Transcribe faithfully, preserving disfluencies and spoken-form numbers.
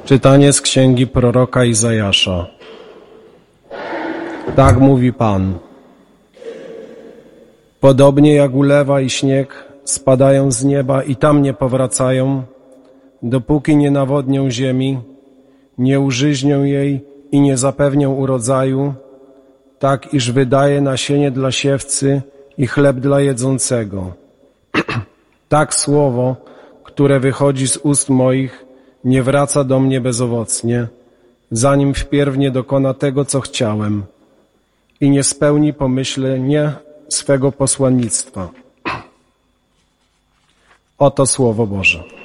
Czytanie z księgi proroka Izajasza. Tak mówi Pan. Podobnie jak ulewa i śnieg spadają z nieba i tam nie powracają, dopóki nie nawodnią ziemi, nie użyźnią jej i nie zapewnią urodzaju, tak iż wydaje nasienie dla siewcy i chleb dla jedzącego. Tak słowo, które wychodzi z ust moich, nie wraca do mnie bezowocnie, zanim wpierw nie dokona tego, co chciałem i nie spełni pomyślenia swego posłannictwa. Oto Słowo Boże.